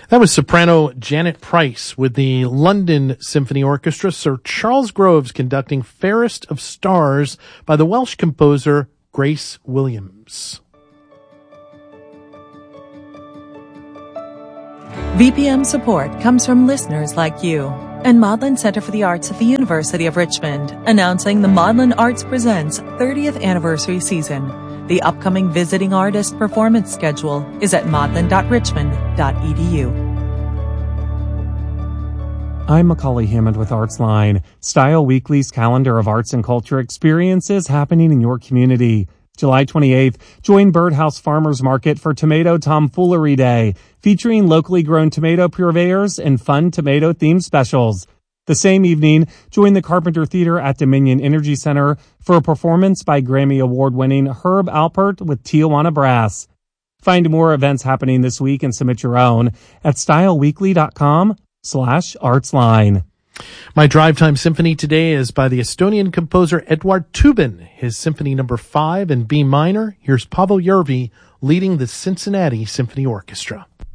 That was soprano Janet Price with the London Symphony Orchestra. Sir Charles Groves conducting Fairest of Stars by the Welsh composer Grace Williams. VPM support comes from listeners like you and Maudlin Center for the Arts at the University of Richmond, announcing the Maudlin Arts Presents 30th anniversary season. The upcoming visiting artist performance schedule is at maudlin.richmond.edu. I'm Macaulay Hammond with ArtsLine, Style Weekly's calendar of arts and culture experiences happening in your community. July 28th, join Birdhouse Farmers Market for Tomato Tomfoolery Day, featuring locally grown tomato purveyors and fun tomato-themed specials. The same evening, join the Carpenter Theater at Dominion Energy Center for a performance by Grammy Award-winning Herb Alpert with Tijuana Brass. Find more events happening this week and submit your own at styleweekly.com/artsline. My Drive Time Symphony today is by the Estonian composer Eduard Toobin, his Symphony No. 5 in B minor. Here's Pavel Järvi leading the Cincinnati Symphony Orchestra.